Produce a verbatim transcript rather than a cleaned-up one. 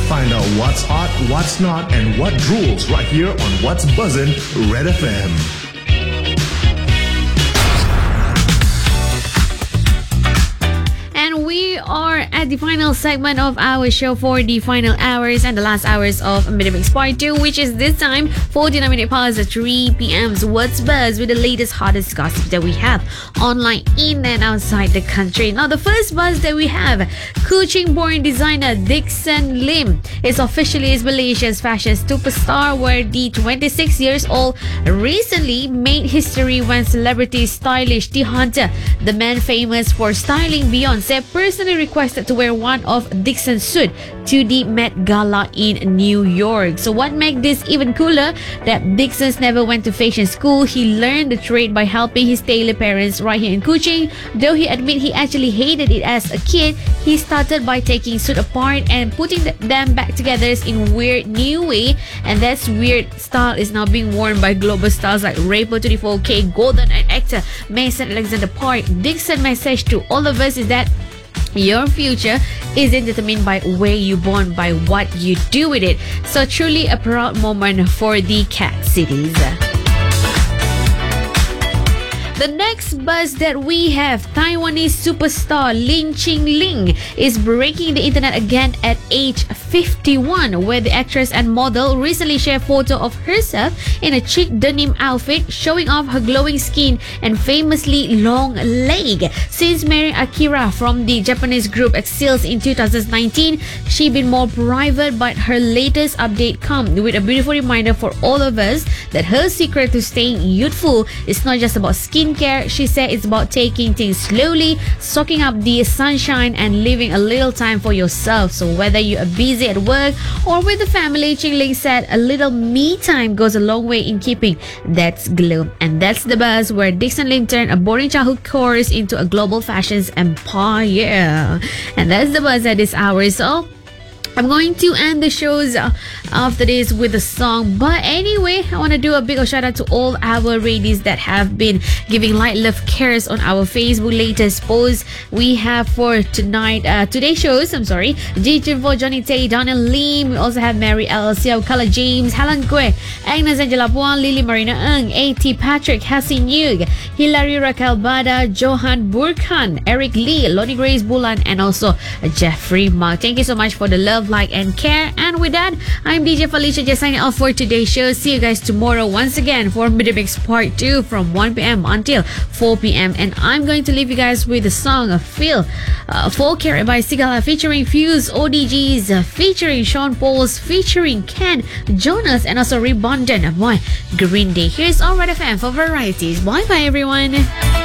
Find out what's hot, what's not, and what rules right here on What's Buzzin' Red F M. We are at the final segment of our show for the final hours and the last hours of Midmix Part two, which is this time forty-nine minutes past three p.m.'s What's Buzz with the latest, hottest gossip that we have online, in and outside the country. Now, the first buzz that we have, Kuching-born designer Dixon Lim is officially is Malaysia's fashion superstar, where the twenty-six years old recently made history when celebrity stylish The Hunter, the man famous for styling Beyonce, personally requested to wear one of Dixon's suit to the Met Gala in New York. So what makes this even cooler, that Dixon's never went to fashion school. He learned the trade by helping his tailor parents right here in Kuching. Though he admit he actually hated it as a kid, he started by taking suit apart and putting them back together in weird new way, and that's weird style is now being worn by global stars like Rainbow twenty-four K, Golden, and actor Mason Alexander Park. Dixon's message to all of us is that your future isn't determined by where you're born, by what you do with it. So truly a proud moment for the Cat Cities. The next buzz that we have, Taiwanese superstar Lin Ching Ling is breaking the internet again at age fifty-one, where the actress and model recently shared a photo of herself in a chic denim outfit showing off her glowing skin and famously long leg. Since marrying Akira from the Japanese group Exils in two thousand nineteen, she's been more private, but her latest update comes with a beautiful reminder for all of us that her secret to staying youthful is not just about skin care. She said it's about taking things slowly, soaking up the sunshine, and leaving a little time for yourself. So whether you are busy at work or with the family, Ching Ling said a little me time goes a long way in keeping that glow. And that's the buzz, where Dixon Lim turned a boring childhood course into a global fashions empire. And that's the buzz at this hour. So I'm going to end the shows uh, after this with a song. But anyway, I want to do a big shout out to all our ladies that have been giving light love cares on our Facebook latest post. We have for tonight, uh, today's shows, I'm sorry, Ji Jinfo, Johnny Tay, Donna Lim. We also have Mary L, Xiao Kala James, Helen Kwe, Agnes Angela Puan, Lily Marina Ng, A T Patrick, Hassin Yug, Hilary Raquel Bada, Johan Burkhan, Eric Lee, Lonnie Grace Bulan, and also Jeffrey Mark. Thank you so much for the love, like, and care. And with that, I'm D J Felicia just signing off for today's show. See you guys tomorrow once again for Midmix Part two from one p.m. until four p.m. And I'm going to leave you guys with the song of Feel, uh, Folk Care by Sigala featuring Fuse, O D Gs, uh, featuring Sean Pauls, featuring Ken Jonas, and also Rebondant by Green Day. Here's All Red F M for varieties. Bye bye everyone.